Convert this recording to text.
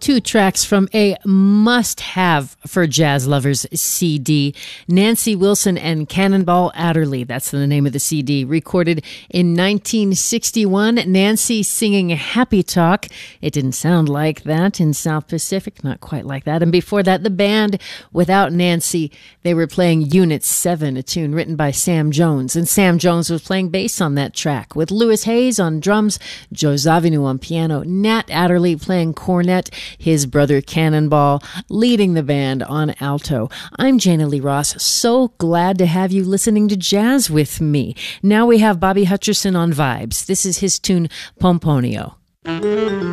Two tracks from a must-have for jazz lovers CD. Nancy Wilson and Cannonball Adderley, that's the name of the CD. Recorded in 1961, Nancy singing Happy Talk. It didn't sound like that in South Pacific, not quite like that. And before that, the band without Nancy, they were playing Unit 7, a tune written by Sam Jones. And Sam Jones was playing bass on that track, with Louis Hayes on drums, Joe Zawinul on piano, Nat Adderley playing cornet, his brother Cannonball leading the band on alto. I'm Jana Lee Ross. So glad to have you listening to jazz with me. Now we have Bobby Hutcherson on vibes. This is his tune Pomponio.